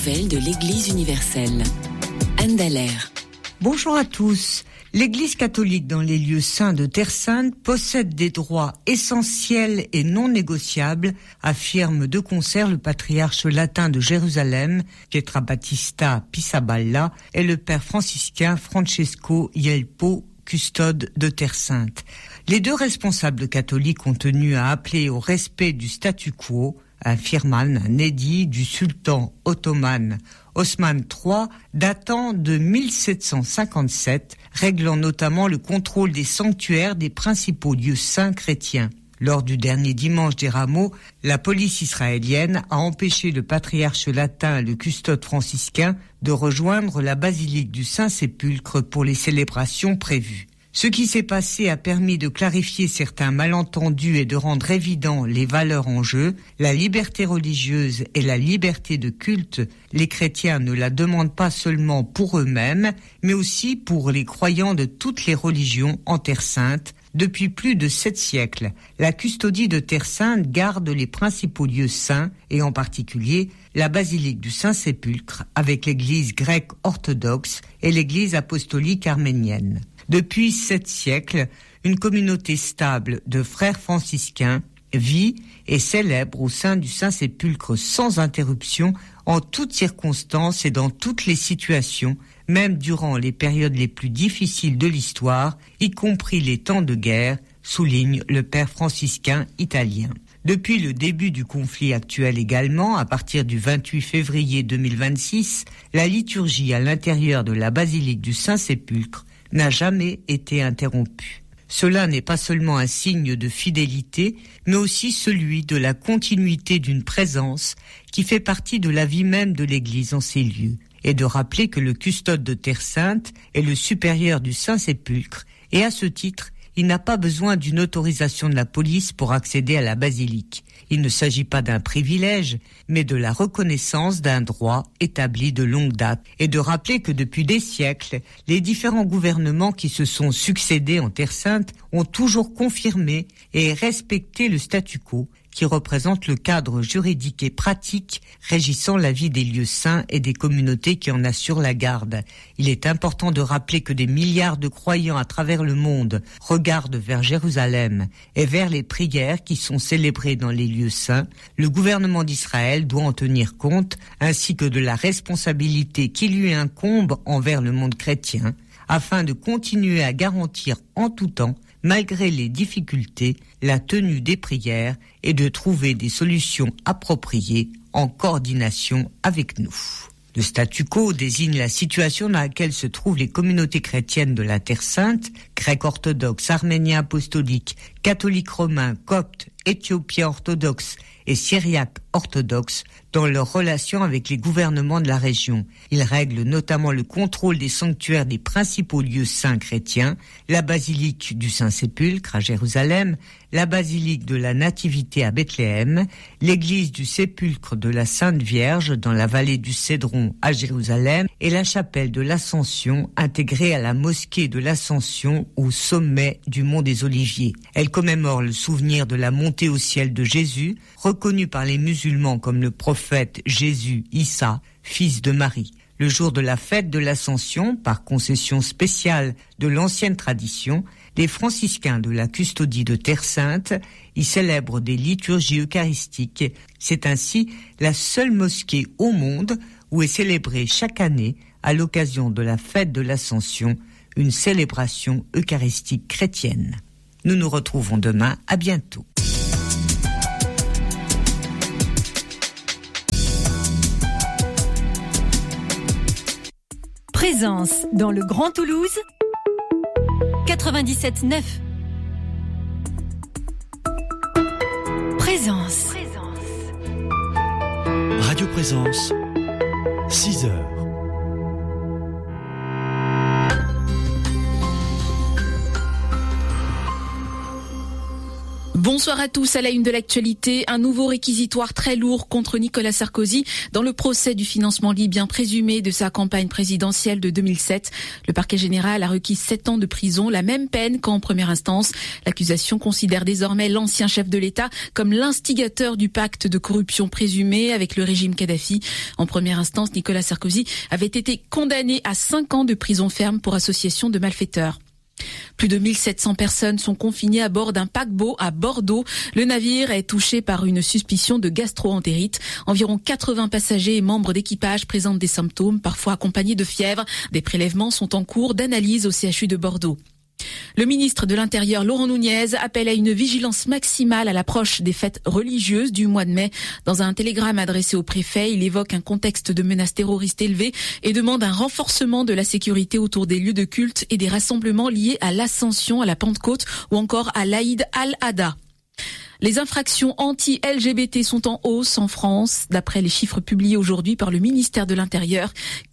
nouvelles de l'Église universelle. Anne Dallaire. Bonjour à tous. L'Église catholique dans les lieux saints de Terre Sainte possède des droits essentiels et non négociables, affirme de concert le patriarche latin de Jérusalem, Pietra Battista Pisaballa, et le père franciscain Francesco Ielpo, custode de Terre Sainte. Les deux responsables catholiques ont tenu à appeler au respect du statu quo, un firman, un édit du sultan ottoman Osman III datant de 1757, réglant notamment le contrôle des sanctuaires des principaux lieux saints chrétiens. Lors du dernier dimanche des Rameaux, la police israélienne a empêché le patriarche latin, le custode franciscain, de rejoindre la basilique du Saint-Sépulcre pour les célébrations prévues. Ce qui s'est passé a permis de clarifier certains malentendus et de rendre évident les valeurs en jeu, la liberté religieuse et la liberté de culte. Les chrétiens ne la demandent pas seulement pour eux-mêmes, mais aussi pour les croyants de toutes les religions en Terre Sainte. Depuis plus de 7 siècles, la custodie de Terre Sainte garde les principaux lieux saints et en particulier la basilique du Saint-Sépulcre avec l'église grecque orthodoxe et l'église apostolique arménienne. Depuis 7 siècles, une communauté stable de frères franciscains vit et célèbre au sein du Saint-Sépulcre sans interruption, en toutes circonstances et dans toutes les situations, même durant les périodes les plus difficiles de l'histoire, y compris les temps de guerre, souligne le père franciscain italien. Depuis le début du conflit actuel également, à partir du 28 février 2026, la liturgie à l'intérieur de la basilique du Saint-Sépulcre n'a jamais été interrompue. Cela n'est pas seulement un signe de fidélité, mais aussi celui de la continuité d'une présence qui fait partie de la vie même de l'Église en ces lieux, et de rappeler que le custode de Terre Sainte est le supérieur du Saint-Sépulcre, et à ce titre, il n'a pas besoin d'une autorisation de la police pour accéder à la basilique. Il ne s'agit pas d'un privilège, mais de la reconnaissance d'un droit établi de longue date, et de rappeler que depuis des siècles, les différents gouvernements qui se sont succédés en Terre Sainte ont toujours confirmé et respecté le statu quo, qui représente le cadre juridique et pratique régissant la vie des lieux saints et des communautés qui en assurent la garde. Il est important de rappeler que des milliards de croyants à travers le monde regardent vers Jérusalem et vers les prières qui sont célébrées dans les lieux saints. Le gouvernement d'Israël doit en tenir compte, ainsi que de la responsabilité qui lui incombe envers le monde chrétien, afin de continuer à garantir en tout temps, malgré les difficultés, la tenue des prières et de trouver des solutions appropriées en coordination avec nous. Le statu quo désigne la situation dans laquelle se trouvent les communautés chrétiennes de la Terre Sainte, grecs orthodoxes, arméniens apostoliques, catholiques romains, coptes, éthiopiens orthodoxes et syriaques orthodoxes dans leurs relations avec les gouvernements de la région. Il règle notamment le contrôle des sanctuaires des principaux lieux saints chrétiens, la basilique du Saint-Sépulcre à Jérusalem, la basilique de la Nativité à Bethléem, l'église du Sépulcre de la Sainte Vierge dans la vallée du Cédron à Jérusalem et la chapelle de l'Ascension intégrée à la mosquée de l'Ascension au sommet du mont des Oliviers. Elle commémore le souvenir de la montée au ciel de Jésus, reconnu par les musulmans comme le prophète Jésus Issa, fils de Marie. Le jour de la fête de l'Ascension, par concession spéciale de l'ancienne tradition, les franciscains de la custodie de Terre Sainte y célèbrent des liturgies eucharistiques. C'est ainsi la seule mosquée au monde où est célébrée chaque année, à l'occasion de la fête de l'Ascension, une célébration eucharistique chrétienne. Nous nous retrouvons demain, à bientôt. Présence dans le Grand Toulouse 97.9. Présence. Radio Présence, 6 heures. Bonsoir à tous. À la une de l'actualité, un nouveau réquisitoire très lourd contre Nicolas Sarkozy dans le procès du financement libyen présumé de sa campagne présidentielle de 2007. Le parquet général a requis 7 ans de prison, la même peine qu'en première instance. L'accusation considère désormais l'ancien chef de l'État comme l'instigateur du pacte de corruption présumé avec le régime Kadhafi. En première instance, Nicolas Sarkozy avait été condamné à 5 ans de prison ferme pour association de malfaiteurs. Plus de 1700 personnes sont confinées à bord d'un paquebot à Bordeaux. Le navire est touché par une suspicion de gastro-entérite. Environ 80 passagers et membres d'équipage présentent des symptômes, parfois accompagnés de fièvre. Des prélèvements sont en cours d'analyse au CHU de Bordeaux. Le ministre de l'Intérieur, Laurent Nunez, appelle à une vigilance maximale à l'approche des fêtes religieuses du mois de mai. Dans un télégramme adressé au préfet, il évoque un contexte de menaces terroristes élevé et demande un renforcement de la sécurité autour des lieux de culte et des rassemblements liés à l'Ascension, à la Pentecôte ou encore à l'Aïd al-Adha. Les infractions anti-LGBT sont en hausse en France. D'après les chiffres publiés aujourd'hui par le ministère de l'Intérieur,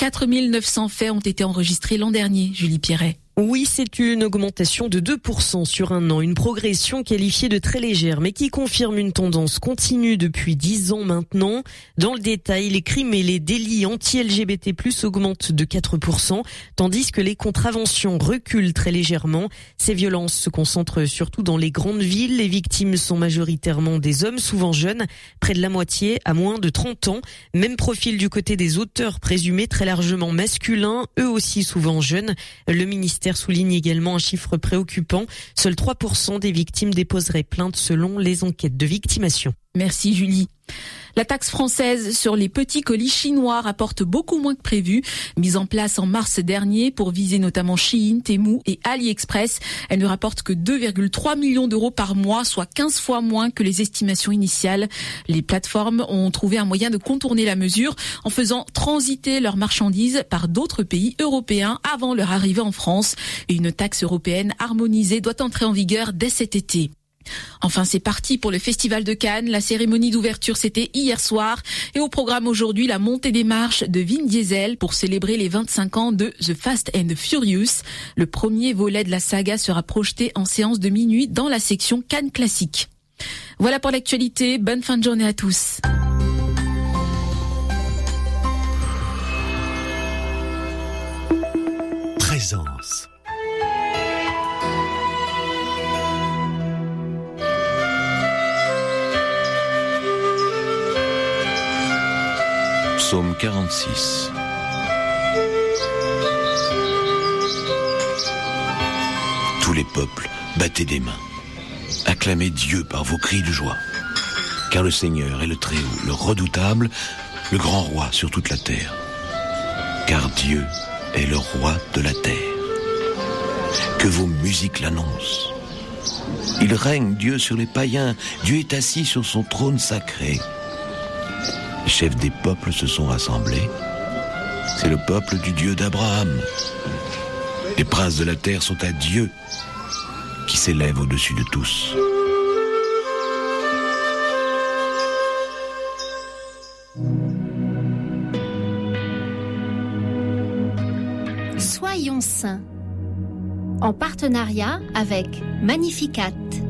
4900 faits ont été enregistrés l'an dernier. Julie Pierret. Oui, c'est une augmentation de 2% sur un an, une progression qualifiée de très légère, mais qui confirme une tendance continue depuis 10 ans maintenant. Dans le détail, les crimes et les délits anti-LGBT+ augmentent de 4%, tandis que les contraventions reculent très légèrement. Ces violences se concentrent surtout dans les grandes villes. Les victimes sont majoritairement des hommes, souvent jeunes, près de la moitié à moins de 30 ans. Même profil du côté des auteurs présumés, très largement masculins, eux aussi souvent jeunes. Le ministère souligne également un chiffre préoccupant. Seuls 3% des victimes déposeraient plainte selon les enquêtes de victimation. Merci Julie. La taxe française sur les petits colis chinois rapporte beaucoup moins que prévu. Mise en place en mars dernier pour viser notamment Shein, Temu et AliExpress, elle ne rapporte que 2,3 millions d'euros par mois, soit 15 fois moins que les estimations initiales. Les plateformes ont trouvé un moyen de contourner la mesure en faisant transiter leurs marchandises par d'autres pays européens avant leur arrivée en France. Et une taxe européenne harmonisée doit entrer en vigueur dès cet été. Enfin, c'est parti pour le Festival de Cannes. La cérémonie d'ouverture, c'était hier soir. Et au programme aujourd'hui, la montée des marches de Vin Diesel pour célébrer les 25 ans de The Fast and the Furious. Le premier volet de la saga sera projeté en séance de minuit dans la section Cannes Classique. Voilà pour l'actualité. Bonne fin de journée à tous. Présence. Psaume 46. Tous les peuples, battez des mains. Acclamez Dieu par vos cris de joie. Car le Seigneur est le Très-Haut, le redoutable, le grand roi sur toute la terre. Car Dieu est le roi de la terre. Que vos musiques l'annoncent. Il règne, Dieu, sur les païens. Dieu est assis sur son trône sacré. Les chefs des peuples se sont rassemblés. C'est le peuple du Dieu d'Abraham. Les princes de la terre sont à Dieu, qui s'élève au-dessus de tous. Soyons saints, en partenariat avec Magnificat.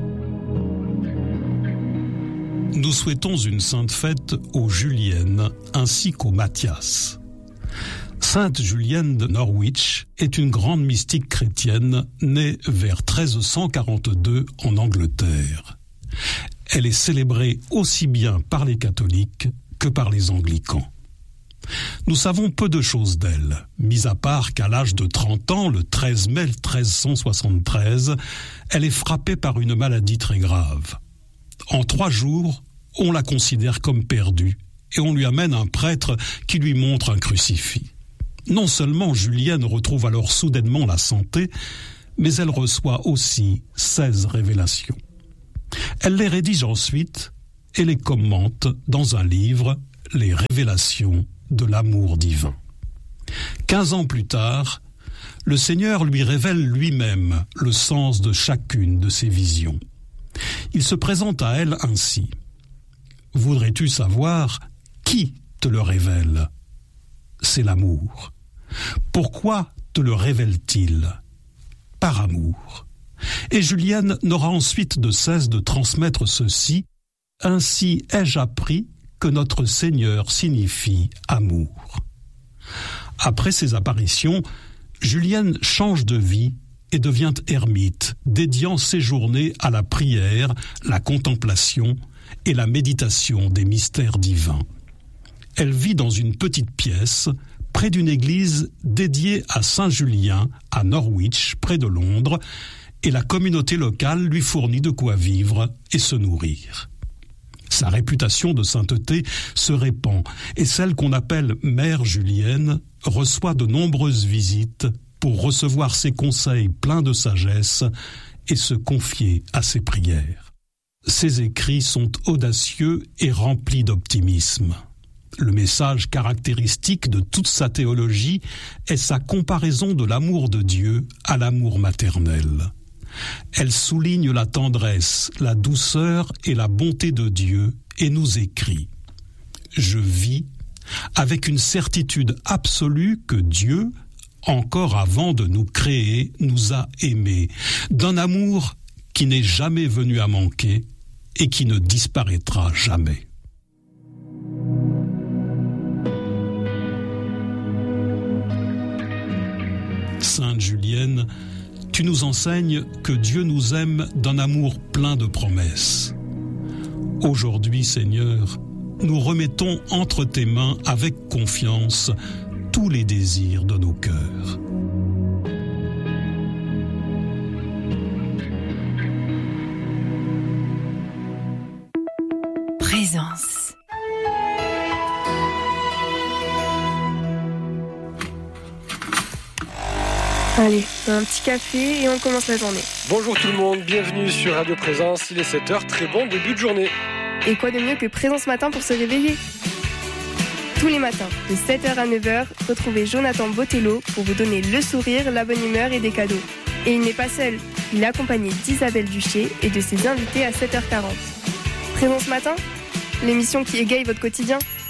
Nous souhaitons une sainte fête aux Juliennes ainsi qu'aux Matthias. Sainte Julienne de Norwich est une grande mystique chrétienne née vers 1342 en Angleterre. Elle est célébrée aussi bien par les catholiques que par les anglicans. Nous savons peu de choses d'elle, mis à part qu'à l'âge de 30 ans, le 13 mai 1373, elle est frappée par une maladie très grave. En 3 jours, on la considère comme perdue et on lui amène un prêtre qui lui montre un crucifix. Non seulement Julienne retrouve alors soudainement la santé, mais elle reçoit aussi 16 révélations. Elle les rédige ensuite et les commente dans un livre, Les Révélations de l'amour divin. 15 ans plus tard, le Seigneur lui révèle lui-même le sens de chacune de ses visions. Il se présente à elle ainsi. « Voudrais-tu savoir qui te le révèle ? C'est l'amour. Pourquoi te le révèle-t-il ? Par amour. Et Julienne n'aura ensuite de cesse de transmettre ceci: ainsi ai-je appris que notre Seigneur signifie amour. Après ces apparitions, Julienne change de vie et devient ermite, dédiant ses journées à la prière, la contemplation et la méditation des mystères divins. Elle vit dans une petite pièce, près d'une église dédiée à Saint Julien, à Norwich, près de Londres, et la communauté locale lui fournit de quoi vivre et se nourrir. Sa réputation de sainteté se répand, et celle qu'on appelle Mère Julienne reçoit de nombreuses visites pour recevoir ses conseils pleins de sagesse et se confier à ses prières. Ses écrits sont audacieux et remplis d'optimisme. Le message caractéristique de toute sa théologie est sa comparaison de l'amour de Dieu à l'amour maternel. Elle souligne la tendresse, la douceur et la bonté de Dieu et nous écrit: Je vis avec une certitude absolue que Dieu, encore avant de nous créer, nous a aimés, d'un amour qui n'est jamais venu à manquer et qui ne disparaîtra jamais. Sainte Julienne, tu nous enseignes que Dieu nous aime d'un amour plein de promesses. Aujourd'hui, Seigneur, nous remettons entre tes mains avec confiance tous les désirs de nos cœurs. Présence. Allez, un petit café et on commence la journée. Bonjour tout le monde, bienvenue sur Radio Présence, il est 7h, très bon début de journée. Et quoi de mieux que Présence Matin pour se réveiller ? Tous les matins, de 7h à 9h, retrouvez Jonathan Botello pour vous donner le sourire, la bonne humeur et des cadeaux. Et il n'est pas seul, il est accompagné d'Isabelle Duché et de ses invités à 7h40. Présence Matin, l'émission qui égaye votre quotidien.